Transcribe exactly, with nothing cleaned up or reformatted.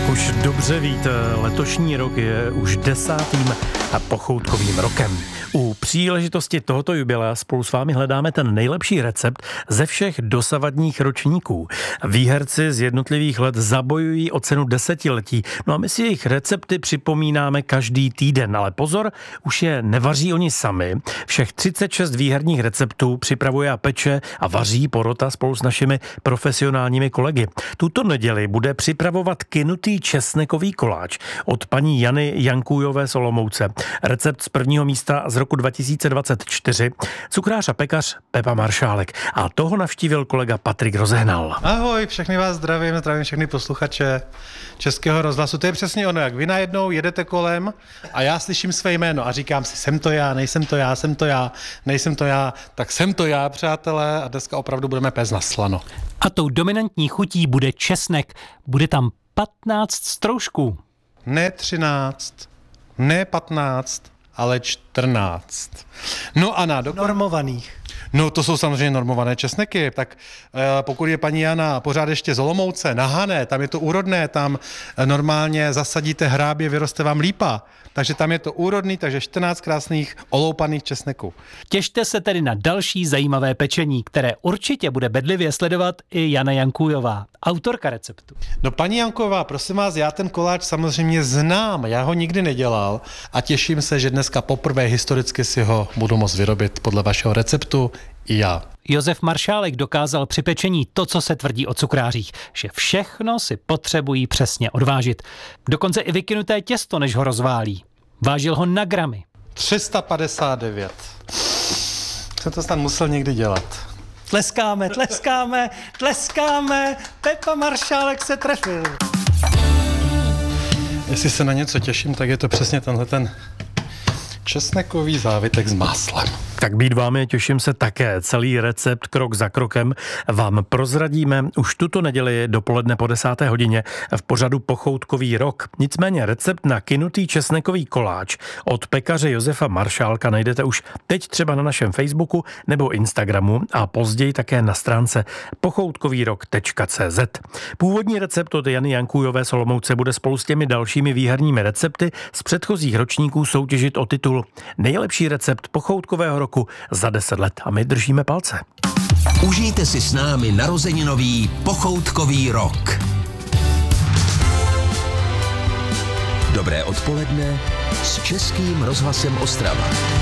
Už dobře víte, letošní rok je už desátým pochoutkovým rokem. U příležitosti tohoto jubilea spolu s vámi hledáme ten nejlepší recept ze všech dosavadních ročníků. Výherci z jednotlivých let zabojují o cenu desetiletí, no a my si jejich recepty připomínáme každý týden. Ale pozor, už je nevaří oni sami. Všech třicet šest výherních receptů připravuje a peče a vaří porota spolu s našimi profesionálními kolegy. Tuto neděli bude připravovat kynutý česnekový koláč od paní Jany Jankůjové z Olomouce. Recept z prvního místa z roku dva tisíce dvacet čtyři. Cukrář a pekař Pepa Maršálek. A toho navštívil kolega Patrik Rozehnal. Ahoj, všechny vás zdravím, zdravím všechny posluchače Českého rozhlasu. To je přesně ono, jak vy najednou jedete kolem a já slyším své jméno a říkám si, jsem to já, nejsem to já, jsem to já, nejsem to já, tak jsem to já, přátelé, a dneska opravdu budeme péct na slano. A tou dominantní chutí bude česnek. Bude tam patnáct stroužků. Ne třináct, ne patnáct, ale čtrnáct. No Ana, do... normovaných. No to jsou samozřejmě normované česneky, tak e, pokud je paní Jana pořád ještě z Olomouce, na Hané, tam je to úrodné, tam normálně zasadíte hrábě, vyroste vám lípa, takže tam je to úrodný, takže čtrnáct krásných oloupaných česneků. Těšte se tedy na další zajímavé pečení, které určitě bude bedlivě sledovat i Jana Jankůjová, autorka receptu. No paní Janková, prosím vás, já ten koláč samozřejmě znám, já ho nikdy nedělal a těším se, že dneska poprvé historicky si ho budu moct vyrobit podle vašeho receptu i já. Josef Maršálek dokázal při pečení to, co se tvrdí o cukrářích, že všechno si potřebují přesně odvážit. Dokonce i vykynuté těsto, než ho rozválí. Vážil ho na gramy. tři sta padesát devět. Jsem to snad musel někdy dělat. Tleskáme, tleskáme, tleskáme, Pepa Maršálek se trefil. Jestli se na něco těším, tak je to přesně tenhle ten česnekový závitek s máslem. Tak být vámi, těším se také. Celý recept krok za krokem vám prozradíme už tuto neděli dopoledne po desáté hodině v pořadu Pochoutkový rok. Nicméně recept na kynutý česnekový koláč od pekaře Josefa Maršálka najdete už teď třeba na našem Facebooku nebo Instagramu a později také na stránce pochoutkovýrok tečka cé zet. Původní recept od Jany Jankůjové z Olomouce bude spolu s těmi dalšími výherními recepty z předchozích ročníků soutěžit o titul Nejlepší recept pochoutkového roku za deset let a my držíme palce. Užijte si s námi narozeninový pochoutkový rok. Dobré odpoledne s Českým rozhlasem Ostrava.